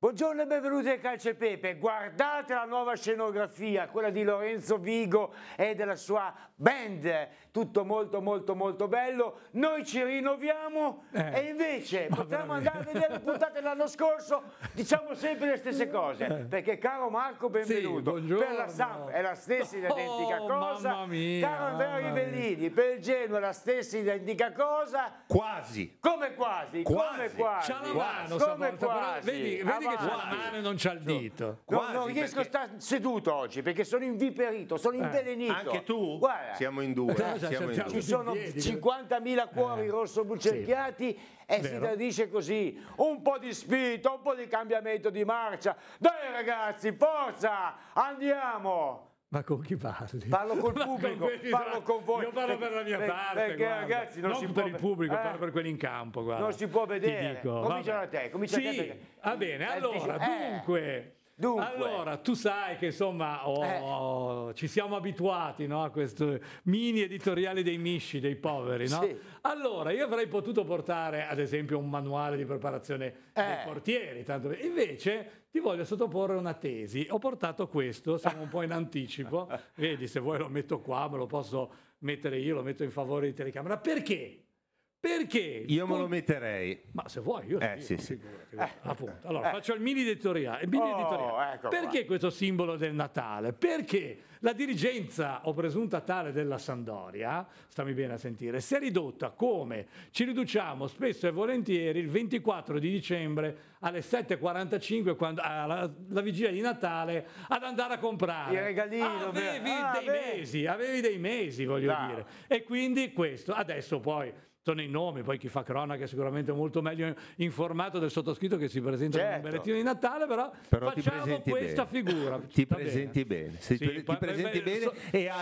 Buongiorno e benvenuti al Calcio e Pepe. Guardate la nuova scenografia, quella di Lorenzo Vigo e della sua band, tutto molto bello. Noi ci rinnoviamo e invece potremmo andare a vedere le puntate dell'anno scorso, diciamo sempre le stesse cose, perché caro Marco, benvenuto. Sì, per la Samp è la stessa identica cosa. Mamma mia, caro Andrea Rivellini, per il Genoa è la stessa identica cosa. Quasi. Come quasi? Come quasi? C'ha la mano, come quasi? Vedi che c'ha la mano e non c'ha il dito. Non riesco a stare seduto oggi perché sono inviperito, sono invelenito. Anche tu? Guarda, Siamo in due. Siamo in ci due. sono 50.000 cuori rosso bucerchiati e si tradisce così. Un po' di spinta, un po' di cambiamento di marcia. Dai ragazzi, forza, andiamo! Ma con chi parli? Parlo col pubblico, parlo con voi. Io parlo per la mia parte. Perché guarda. ragazzi non si per può il pubblico, parlo per quelli in campo. Guarda. Non si può vedere. Ti dico, Comincia vabbè. da te, comincia da te. Perché... Va bene, allora, dunque. Allora, tu sai che insomma ci siamo abituati, no, a questo mini editoriale dei misci, dei poveri, no? Sì. Allora, io avrei potuto portare ad esempio un manuale di preparazione dei portieri, tanto invece ti voglio sottoporre una tesi. Ho portato questo, siamo un po' in anticipo, vedi, se vuoi lo metto qua, me lo posso mettere io, lo metto in favore di telecamera. Perché? Perché? Io me lo metterei. Ma se vuoi, io sì. appunto. Allora, faccio il mini editoriale. Ecco Perché questo simbolo del Natale? Perché la dirigenza o presunta tale della Sampdoria, stammi bene a sentire, si è ridotta come ci riduciamo spesso e volentieri il 24 di dicembre alle 7:45 quando alla vigilia di Natale ad andare a comprare. Il regalino. Avevi dei mesi, voglio dire. E quindi questo, adesso poi sono i nomi, poi chi fa cronaca è sicuramente molto meglio informato del sottoscritto che si presenta con un bollettino di Natale, però facciamo questa figura. Ti presenti bene, ti presenti bene e hai